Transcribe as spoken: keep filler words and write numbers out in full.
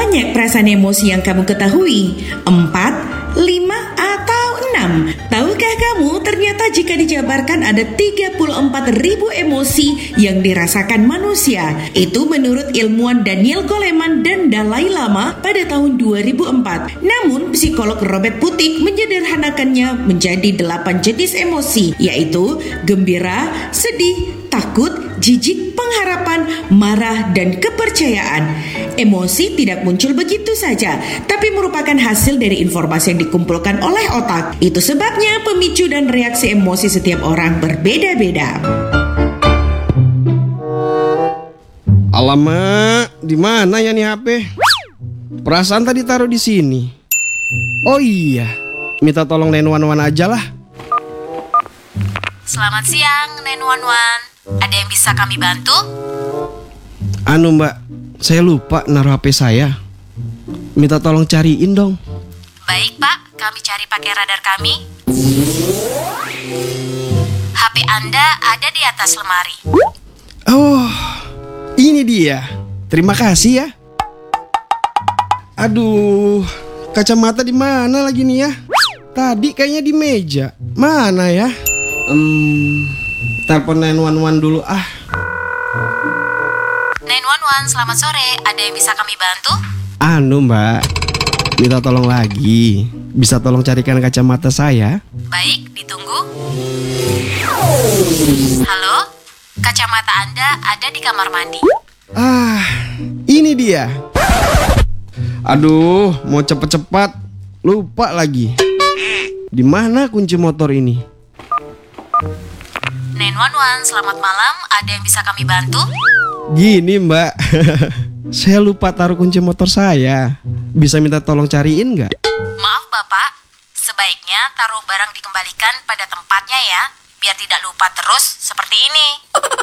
banyak perasaan emosi yang kamu ketahui? Empat, lima, atau enam? Tahukah kamu ternyata jika dijabarkan ada tiga puluh empat ribu emosi yang dirasakan manusia? Itu menurut ilmuwan Daniel Goleman dan Dalai Lama pada tahun dua ribu empat. Namun psikolog Robert Putik menyederhanakannya menjadi delapan jenis emosi, yaitu gembira, sedih, takut, jijik, pengharapan, marah, dan kepercayaan. Emosi tidak muncul begitu saja, tapi merupakan hasil dari informasi yang dikumpulkan oleh otak. Itu sebabnya pemicu dan reaksi emosi setiap orang berbeda-beda. Alamak, di mana ya nih H P? Perasaan tadi taruh di sini. Oh iya, minta tolong sembilan satu satu aja lah. Selamat siang, sembilan satu satu. Ada yang bisa kami bantu? Anu mbak, saya lupa naruh H P saya. Minta tolong cariin dong. Baik pak, kami cari pakai radar kami. H P Anda ada di atas lemari. Oh, ini dia. Terima kasih ya. Aduh, kacamata di mana lagi nih ya? Tadi kayaknya di meja. Mana ya? Hmm, telepon sembilan satu satu dulu ah. sembilan satu satu, selamat sore. Ada yang bisa kami bantu? Anu mbak, minta tolong lagi. Bisa tolong carikan kacamata saya? Baik, ditunggu. Halo, kacamata Anda ada di kamar mandi. Ah, ini dia. Aduh, mau cepet-cepat, lupa lagi. Di mana kunci motor ini? sembilan satu satu, selamat malam. Ada yang bisa kami bantu? Gini mbak, saya lupa taruh kunci motor saya. Bisa minta tolong cariin nggak? Maaf bapak, sebaiknya taruh barang dikembalikan pada tempatnya ya, biar tidak lupa terus seperti ini.